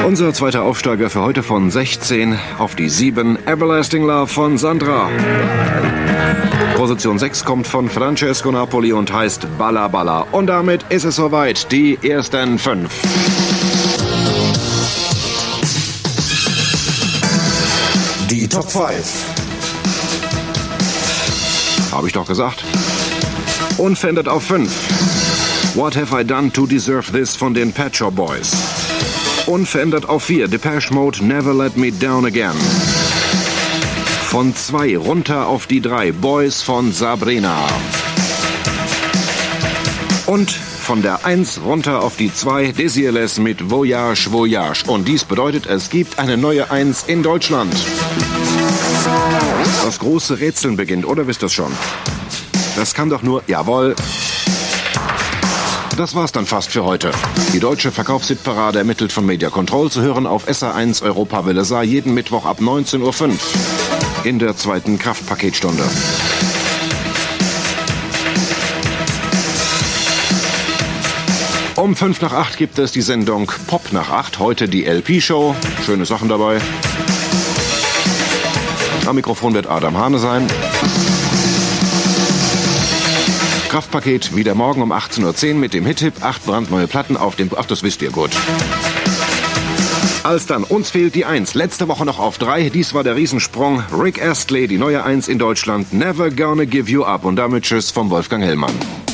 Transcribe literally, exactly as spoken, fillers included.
Unser zweiter Aufsteiger für heute von sechzehn auf die sieben. Everlasting Love von Sandra. Position sechs kommt von Francesco Napoli und heißt Balla Balla. Und damit ist es soweit. Die ersten fünf. Die Top fünf. Habe ich doch gesagt. Unverändert auf fünf. What Have I Done to Deserve This von den Pet Shop Boys. Unverändert auf vier. Depeche Mode, Never Let Me Down Again. Von zwei runter auf die drei. Boys von Sabrina. Und von der eins runter auf die zwei. Desireless mit Voyage, Voyage. Und dies bedeutet, es gibt eine neue eins in Deutschland. Das große Rätseln beginnt, oder wisst ihr es schon? Das kann doch nur, jawohl. Das war's dann fast für heute. Die deutsche Verkaufshitparade ermittelt von Media Control zu hören auf S R eins Europawelle Saar jeden Mittwoch ab neunzehn Uhr fünf in der zweiten Kraftpaketstunde. Um fünf nach acht gibt es die Sendung Pop nach acht, heute die L P-Show. Schöne Sachen dabei. Am Mikrofon wird Adam Hane sein. Kraftpaket wieder morgen um achtzehn Uhr zehn mit dem Hit-Tipp. Acht brandneue Platten auf dem... Ach, das wisst ihr gut. Als dann, uns fehlt die eins. Letzte Woche noch auf drei. Dies war der Riesensprung. Rick Astley, die neue eins in Deutschland. Never Gonna Give You Up. Und damit tschüss vom Wolfgang Hellmann.